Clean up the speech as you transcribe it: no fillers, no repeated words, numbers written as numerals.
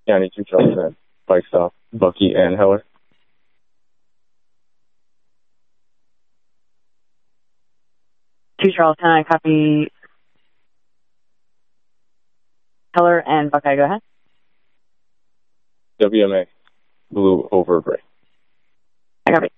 County 2 Charles at Bike Stop, Bucky and Heller. Two Charles, can I copy Heller and Buckeye? Go ahead. WMA, blue over gray. I copy.